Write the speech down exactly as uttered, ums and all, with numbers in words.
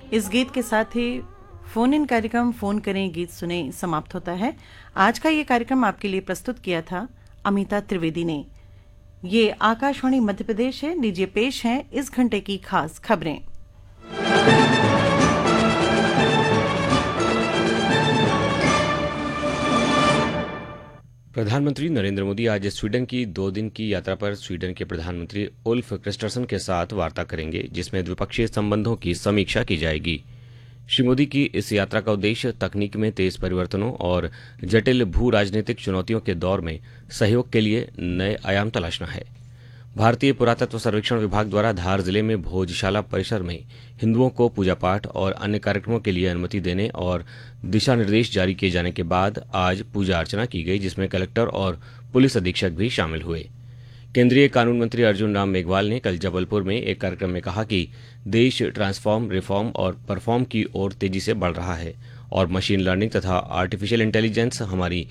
इस गीत के साथ ही फोन इन कार्यक्रम फोन करें गीत सुने समाप्त होता है। आज का ये कार्यक्रम आपके लिए प्रस्तुत किया था अमिता त्रिवेदी ने। ये आकाशवाणी मध्य प्रदेश है। लीजिए पेश है इस घंटे की खास खबरें। प्रधानमंत्री नरेंद्र मोदी आज स्वीडन की दो दिन की यात्रा पर स्वीडन के प्रधानमंत्री उल्फ क्रिस्टरसन के साथ वार्ता करेंगे, जिसमें द्विपक्षीय संबंधों की समीक्षा की जाएगी। श्री मोदी की इस यात्रा का उद्देश्य तकनीक में तेज परिवर्तनों और जटिल भू राजनीतिक चुनौतियों के दौर में सहयोग के लिए नए आयाम तलाशना है। भारतीय पुरातत्व सर्वेक्षण विभाग द्वारा धार जिले में भोजशाला परिसर में हिंदुओं को पूजा पाठ और अन्य कार्यक्रमों के लिए अनुमति देने और दिशा निर्देश जारी किए जाने के बाद आज पूजा अर्चना की गई, जिसमें कलेक्टर और पुलिस अधीक्षक भी शामिल हुए। केंद्रीय कानून मंत्री अर्जुन राम मेघवाल ने कल जबलपुर में एक कार्यक्रम में कहा कि देश ट्रांसफॉर्म, रिफॉर्म और परफॉर्म की ओर तेजी से बढ़ रहा है और मशीन लर्निंग तथा आर्टिफिशियल इंटेलिजेंस हमारी